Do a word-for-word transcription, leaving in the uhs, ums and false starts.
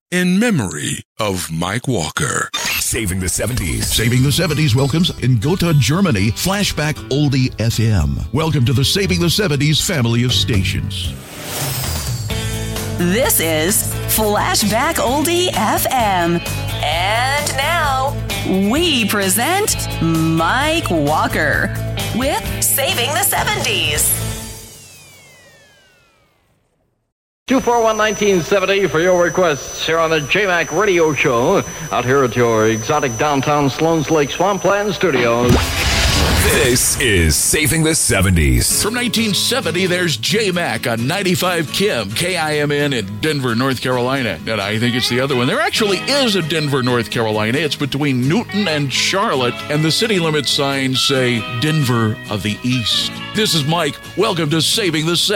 in memory of Mike Walker. Saving the seventies. Saving the seventies welcomes in Gotha, Germany, Flashback Oldie F M. Welcome to the Saving the seventies family of stations. This is Flashback Oldie F M. And now, we present Mike Walker with Saving the seventies. two four one, nineteen seventy for your requests here on the J-Mac Radio Show out here at your exotic downtown Sloan's Lake Swampland Studios. This is Saving the seventies. From nineteen seventy, there's J-Mac on ninety-five Kim, K I M N in Denver, North Carolina. And I think it's the other one. There actually is a Denver, North Carolina. It's between Newton and Charlotte, and the city limit signs say Denver of the East. This is Mike. Welcome to Saving the seventies.